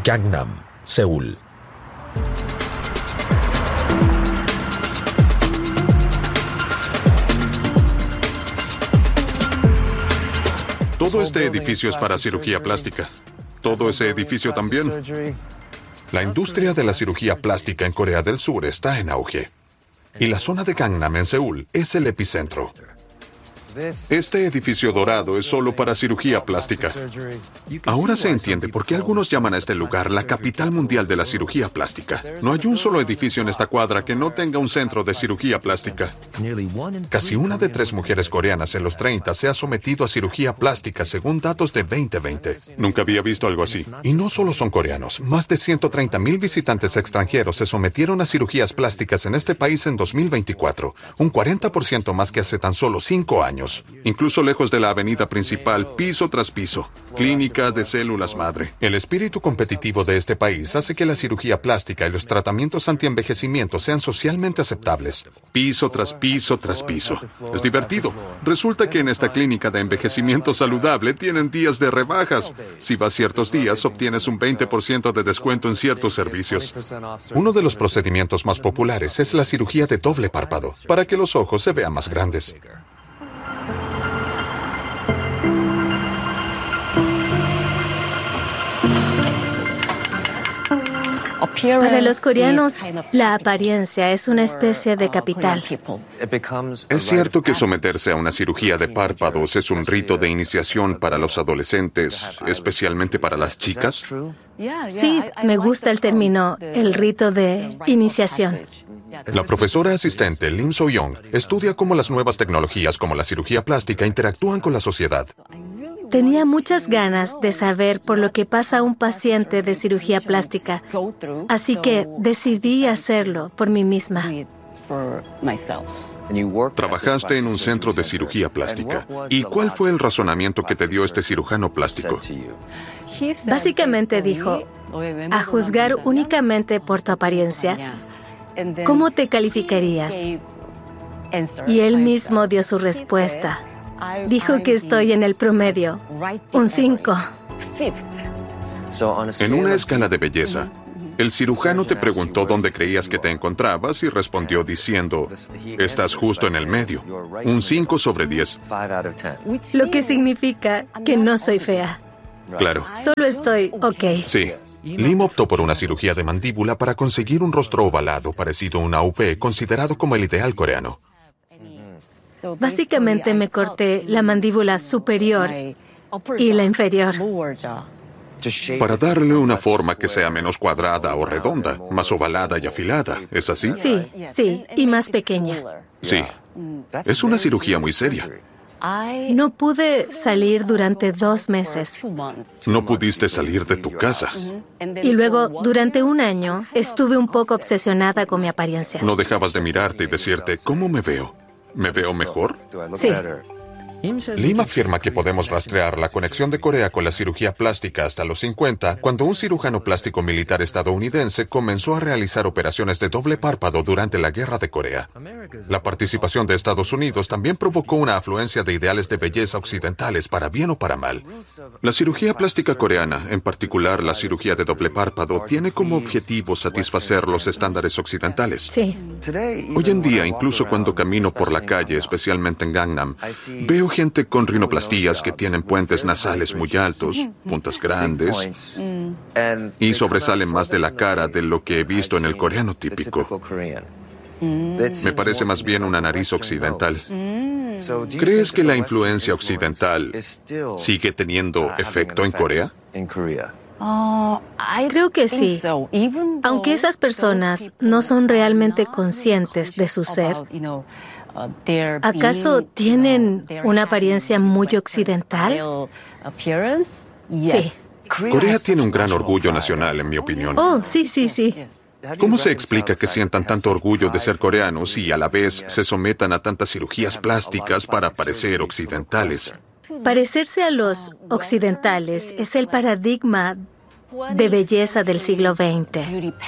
Gangnam, Seúl. Todo este edificio es para cirugía plástica. Todo ese edificio también. La industria de la cirugía plástica en Corea del Sur está en auge. Y la zona de Gangnam en Seúl es el epicentro. Este edificio dorado es solo para cirugía plástica. Ahora se entiende por qué algunos llaman a este lugar la capital mundial de la cirugía plástica. No hay un solo edificio en esta cuadra que no tenga un centro de cirugía plástica. Casi 1 de 3 mujeres coreanas en los 30 se ha sometido a cirugía plástica según datos de 2020. Nunca había visto algo así. Y no solo son coreanos. Más de 130,000 visitantes extranjeros se sometieron a cirugías plásticas en este país en 2024. Un 40% más que hace tan solo 5 años. Incluso lejos de la avenida principal, piso tras piso. Clínica de células madre. El espíritu competitivo de este país hace que la cirugía plástica y los tratamientos antienvejecimiento sean socialmente aceptables. Piso tras piso tras piso. Es divertido. Resulta que en esta clínica de envejecimiento saludable tienen días de rebajas. Si vas ciertos días, obtienes un 20% de descuento en ciertos servicios. Uno de los procedimientos más populares es la cirugía de doble párpado, para que los ojos se vean más grandes. Para los coreanos, la apariencia es una especie de capital. Es cierto que someterse a una cirugía de párpados es un rito de iniciación para los adolescentes, especialmente para las chicas. Sí, me gusta el término, el rito de iniciación. La profesora asistente Lim So-young estudia cómo las nuevas tecnologías como la cirugía plástica interactúan con la sociedad. Tenía muchas ganas de saber por lo que pasa un paciente de cirugía plástica, así que decidí hacerlo por mí misma. Trabajaste en un centro de cirugía plástica. ¿Y cuál fue el razonamiento que te dio este cirujano plástico? Básicamente dijo, a juzgar únicamente por tu apariencia, ¿cómo te calificarías? Y él mismo dio su respuesta. Dijo que estoy en el promedio, un 5. En una escala de belleza, el cirujano te preguntó dónde creías que te encontrabas y respondió diciendo, estás justo en el medio, un 5 sobre 10. Lo que significa que no soy fea. Claro. Solo estoy ok. Sí. Lim optó por una cirugía de mandíbula para conseguir un rostro ovalado parecido a una V, considerado como el ideal coreano. Básicamente me corté la mandíbula superior y la inferior. Para darle una forma que sea menos cuadrada o redonda, más ovalada y afilada, ¿es así? Sí, y más pequeña. Sí. Es una cirugía muy seria. No pude salir durante 2 meses. No pudiste salir de tu casa. Y luego, durante 1 año, estuve un poco obsesionada con mi apariencia. No dejabas de mirarte y decirte, ¿cómo me veo? ¿Me veo mejor? Sí. Lim afirma que podemos rastrear la conexión de Corea con la cirugía plástica hasta los 50, cuando un cirujano plástico militar estadounidense comenzó a realizar operaciones de doble párpado durante la Guerra de Corea. La participación de Estados Unidos también provocó una afluencia de ideales de belleza occidentales, para bien o para mal. La cirugía plástica coreana, en particular la cirugía de doble párpado, tiene como objetivo satisfacer los estándares occidentales. Sí. Hoy en día, incluso cuando camino por la calle, especialmente en Gangnam, veo gente con rinoplastías que tienen puentes nasales muy altos, puntas grandes, y sobresalen más de la cara de lo que he visto en el coreano típico. Me parece más bien una nariz occidental. ¿Crees que la influencia occidental sigue teniendo efecto en Corea? Creo que sí. Aunque esas personas no son realmente conscientes de su ser, ¿acaso tienen una apariencia muy occidental? Sí. Corea tiene un gran orgullo nacional, en mi opinión. Oh, sí. ¿Cómo se explica que sientan tanto orgullo de ser coreanos y a la vez se sometan a tantas cirugías plásticas para parecer occidentales? Parecerse a los occidentales es el paradigma de belleza del siglo XX.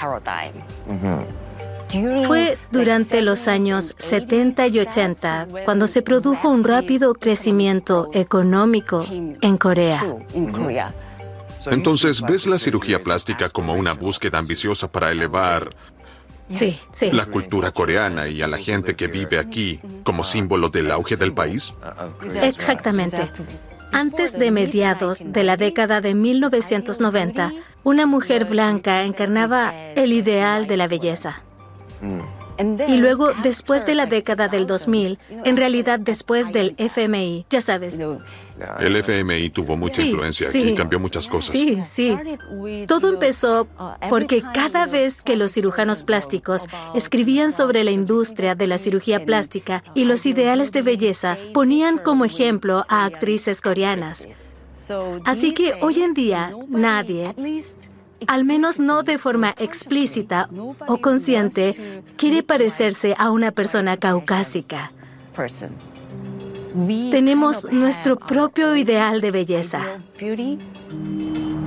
Fue durante los años 70 y 80 cuando se produjo un rápido crecimiento económico en Corea. Entonces, ¿ves la cirugía plástica como una búsqueda ambiciosa para elevar Sí, sí. la cultura coreana y a la gente que vive aquí como símbolo del auge del país? Exactamente. Antes de mediados de la década de 1990, una mujer blanca encarnaba el ideal de la belleza. Y luego, después de la década del 2000, en realidad después del FMI, ya sabes. El FMI tuvo mucha influencia aquí y cambió muchas cosas. Sí, sí. Todo empezó porque cada vez que los cirujanos plásticos escribían sobre la industria de la cirugía plástica y los ideales de belleza, ponían como ejemplo a actrices coreanas. Así que hoy en día nadie, al menos no de forma explícita o consciente, quiere parecerse a una persona caucásica. Tenemos nuestro propio ideal de belleza.